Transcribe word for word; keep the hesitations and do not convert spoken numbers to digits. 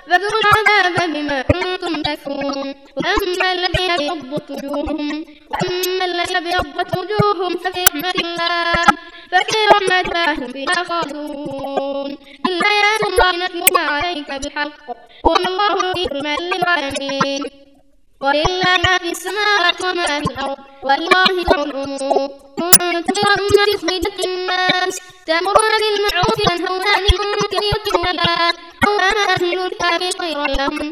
فذوقوا العذاب بما كنتم تكفرون. وأما الذين ابيضت وجوههم وأما الذين ابيضت وجوههم ففي رحمة الله ففي رحمة الله هم فيها خالدون. إلا آيات الله نتلوها عليك بالحق وما الله يريد ما للعالمين. ولله ما في السماوات وما في الأرض والله يدعو الأمور. كنتم خير أمة أخرجت للناس تأمرون بالمعروف وتنهون عن المنكر وتؤمنون بالله وما أهل الكتاب خيرا لهم